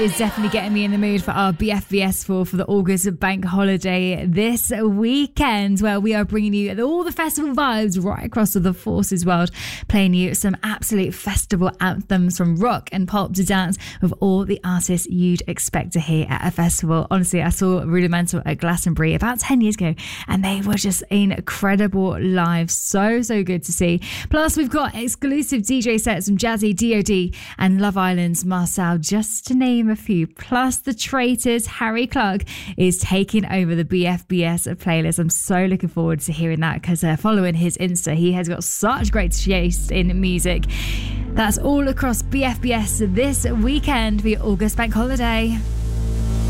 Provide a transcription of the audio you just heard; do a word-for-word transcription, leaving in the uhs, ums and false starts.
Is definitely getting me in the mood for our B F B S for for the August bank holiday this weekend, where we are bringing you all the festival vibes right across the Forces world, playing you some absolute festival anthems from rock and pop to dance with all the artists you'd expect to hear at a festival. Honestly, I saw Rudimental at Glastonbury about ten years ago and they were just incredible live. So, so good to see. Plus, we've got exclusive D J sets from Jazzy, D O D and Love Island's Marcel, just to name a few. Plus, the Traitors, Harry Clark, is taking over the B F B S playlist. I'm so looking forward to hearing that because uh, following his Insta, he has got such great taste in music. That's all across B F B S this weekend for your August bank holiday.